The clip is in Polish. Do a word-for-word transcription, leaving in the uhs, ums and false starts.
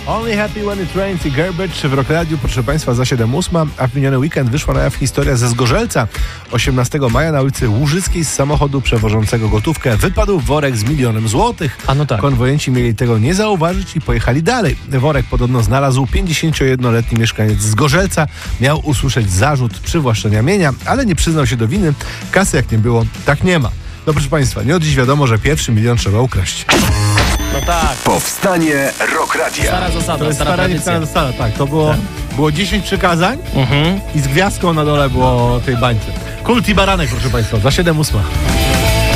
Only Happy When It Rains i Garbage w Rock Radiu, proszę Państwa, za siedem ósma, a w miniony weekend wyszła na jaw historia ze Zgorzelca. osiemnastego maja na ulicy Łużyskiej z samochodu przewożącego gotówkę wypadł worek z milionem złotych. A no tak. Konwojenci mieli tego nie zauważyć i pojechali dalej. Worek podobno znalazł pięćdziesięciojednoletni mieszkaniec Zgorzelca. Miał usłyszeć zarzut przywłaszczenia mienia, ale nie przyznał się do winy. Kasy jak nie było, tak nie ma. No proszę Państwa, nie od dziś wiadomo, że pierwszy milion trzeba ukraść. No tak. Powstanie Rock Radia. Stara zasada, To jest stara stara, tradycja. stara zasada, tak. To było, Tak. było dziesięć przykazań Mhm. i z gwiazdką na dole było tej bańce. Kult i baranek, proszę Państwa, za siedem ósma.